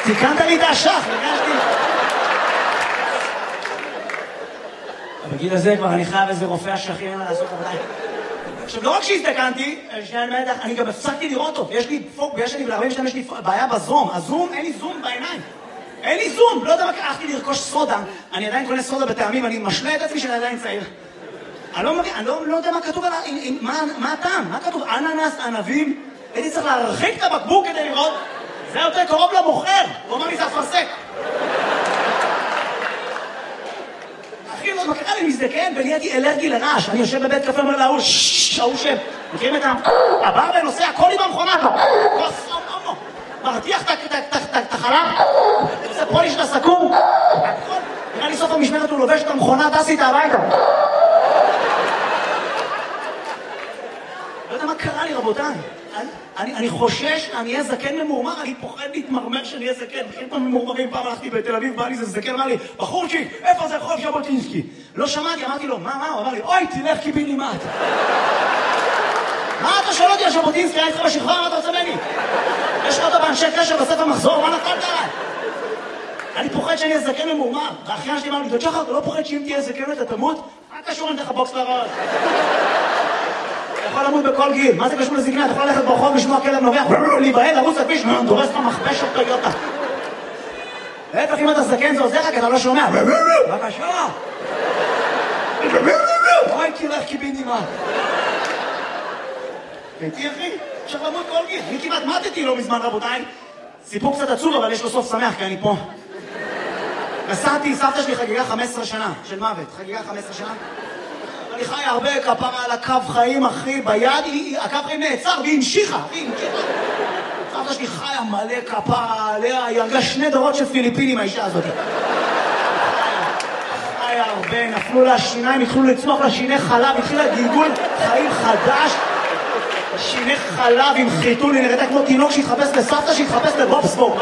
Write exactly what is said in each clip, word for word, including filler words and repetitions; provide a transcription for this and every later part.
תיקנת לי את האשך, הרגשתי. בגיל הזה כבר אני חייב איזה רופא אשכים לעשות עבודה. עכשיו, לא רק שהזדקנתי, אני גם הפסקתי לראות טוב. יש לי פוק, ויש לי ב-ארבעים שתיים, יש לי בעיה בזום. הזום, אין לי זום בעיניים. אין לי זום, לא יודע מה, הלכתי לרכוש סודה. אני עדיין קונה סודה בטעמים, אני משלה את עצמי שאני עדיין צעיר. אני לא מבין, אני לא יודע מה כתוב עליו, מה הטעם? מה כתוב? אננס, ענבים? הייתי צריך להרחיק את הבקבוק כדי לראות. זה יותר קרוב למוכר. הוא אומר לי, זה אפרסק. אחי, לא מקרה לי מזדקן, ונהייתי אלרגי לרעש. אני יושב בבית קפה, אומר להוא, ששש, ההוא שם. מכירים את ה... הברמן עושה הכל עם המכונה. כוס, לא, לא, לא. מרתיח את החלב. עושה פוליש לסכו"ם. נראה לי סוף המשמרת הוא לובש את המכונה, טס איתה הביתה. לא יודע מה קרה לי, רבותיי. אני, אני חושש, אני אהיה זקן ממורמר, אני פוחד להתמרמר שאני אהיה זקן. בכלל פעם ממורמרים, פעם הלכתי בתל אביב, בא לי זה זקן, אמר לי, בחורצ'יק, איפה זה רחוב ז'בוטינסקי? לא שמעתי, אמרתי לו, מה, מה? הוא אמר לי, אוי, תלך קיבינימט. מה אתה שואל אותי על ז'בוטינסקי? היה איתך בשכבה, מה אתה רוצה ממני? יש לך אותו באנשי קשר בספר מחזור, מה נתנת עליי? אני פוחד שאני אהיה זקן ממורמר. והאחיין שלי אמר לי, דוד שחר, אתה לא פוחד שאם תהיה זקן אתה תמות? מה קשור אם תלך בוקס לרעש? אתה יכול למות בכל גיל, מה זה קשור לזקנה? אתה יכול ללכת ברחוב, לשמוע כלב נובח, להיבהל, לרוץ לכביש, דורס לך מכבש אותו יוטה. להפך, אם אתה זקן זה עוזר לך, כי אתה לא שומע. בבקשה. אוי, תלך קיבינימט. ביתי אחי, אפשר למות כל גיל. אני כמעט מתתי לא מזמן, רבותיי. סיפור קצת עצוב, אבל יש לו סוף שמח, כי אני פה. נסעתי, סבתא שלי חגיגה חמש עשרה שנה של מוות. חגיגה חמש עשרה שנה. אני חי הרבה כפרה על הקו חיים, אחי, ביד, הקו חיים נעצר והיא המשיכה, היא המשיכה. סבתא שלי חיה מלא כפרה עליה, היא הרגה שני דורות של פיליפינים, האישה הזאת. חיה הרבה, נפלו לה שיניים, התחילו לצמוח לה שיני חלב, התחילה גלגול חיים חדש. שיני חלב עם חיתול, היא נראתה כמו תינוק שהתחפש לסבתא, שהתחפש לבובסבורג.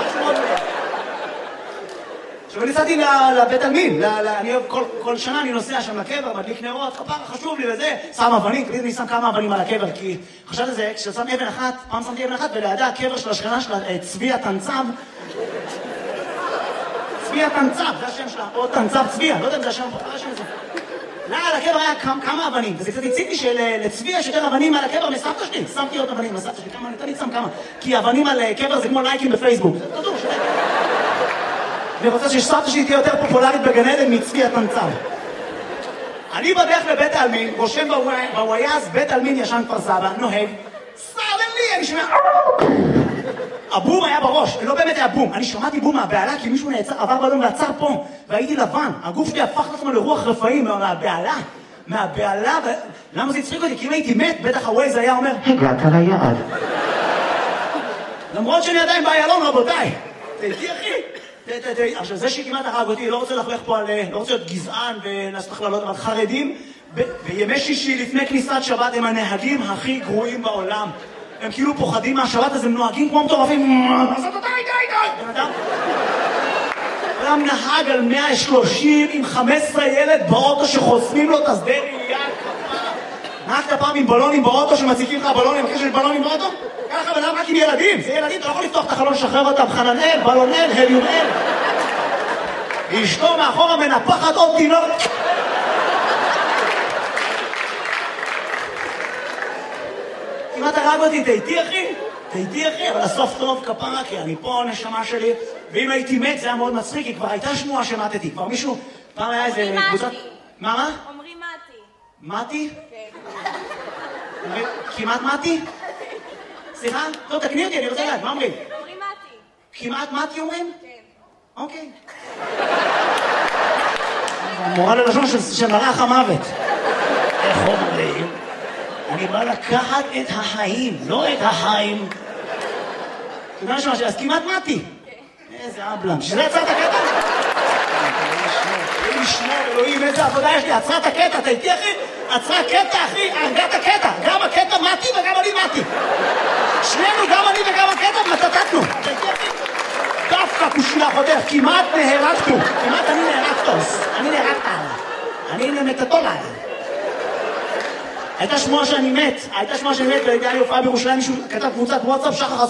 עכשיו אני נסעתי לבית עלמין, אני אוהב, כל שנה אני נוסע שם לקבר, מדליק נרות, כפרה חשוב לי וזה, שם אבנים, תמיד אני שם כמה אבנים על הקבר, כי חשבתי על זה, כששם אבן אחת, פעם שמתי אבן אחת, ולידה הקבר של השכנה שלה, צביה תנצב, צביה תנצב, זה השם שלה, או תנצב צביה, לא יודע אם זה השם, זה השם הזה. לא, על הקבר היה כמה אבנים, וזה קצת הציתי שלצביה יש יותר אבנים על הקבר מסבתא שלי, שמתי עוד אבנים לסבתא שלי, כמה, אני תמיד שם כמה, כי אבנים על קבר זה כמו לייקים בפייסבוק, זה תדעו, שלי. אני רוצה שסבתא שלי תהיה יותר פופולרית בגן עדן מצבי התנצב. אני בדרך לבית העלמין, רושם בוויאז, בית העלמין ישן כפר סבא, נוהג, סרדלי, אני שומע... הבום היה בראש, לא באמת היה בום, אני שמעתי בום מהבעלה כי מישהו נעצר, עבר באדום ועצר פה, והייתי לבן, הגוף שלי הפך לעצמו לרוח רפאים מהבעלה, מהבעלה, ו... למה זה הצחיק אותי? כי אם הייתי מת, בטח הווייז היה אומר, הגעת ליעד. למרות שאני עדיין באיילון, רבותיי. תהייתי אחי. עכשיו, זה שכמעט הרג אותי, לא רוצה לחלך פה על... לא רוצה להיות גזען ולעשות הכללות, אבל חרדים, בימי שישי לפני כניסת שבת הם הנהגים הכי גרועים בעולם. הם כאילו פוחדים מהשבת, אז הם נוהגים כמו מטורפים. אז אתה די, די, די. בן אדם? אדם נהג על מאה ושלושים עם חמישה עשר ילד באוטו שחוסמים לו את השדה ראייה. נהגת פעם עם בלונים באוטו שמציקים לך בלונים, אחרי שיש בלונים באוטו? ככה בן אדם רק עם ילדים. זה ילדים, אתה לא יכול לפתוח את החלון, לשחרר אותם. חננאל, בלונאל, הליומאל. אשתו מאחורה מנפחת עוד תינוק. כמעט הרג אותי, תהייתי אחי? תהייתי אחי, אבל הסוף טוב כפרה, כי אני פה נשמה שלי, ואם הייתי מת זה היה מאוד מצחיק, כי כבר הייתה שמועה שמתתי, כבר מישהו, פעם היה איזה קבוצת... מה, מה? אומרים מתי. מתי? כן. כמעט מתי? סליחה? לא, תקני אותי, אני רוצה לדעת, מה אומרים? אומרים מתי. כמעט מתי אומרים? כן. אוקיי. מורה ללשון של מרח המוות. איך אומרים? אני בא לקחת את החיים, לא את החיים. אתה יודע משהו, אז כמעט מתי. איזה אבלם, שזה עצרת הקטע? אלוהים ישמור, אלוהים, איזה עבודה יש לי, עצרת הקטע, אתה איתי אחי? עצרה קטע אחי, הרגת הקטע. גם הקטע מתי וגם אני מתי. שנינו, גם אני וגם הקטע, מתתתנו. אתה איתי אחי? דווקא כושילה חותך, כמעט נהרגתו. כמעט אני נהרגתוס. אני נהרגת עליו. אני נמתתו עליו. הייתה שמועה שאני מת, הייתה שמועה שאני מת, והייתה לי הופעה בירושלים, מישהו כתב קבוצת וואטסאפ, שחר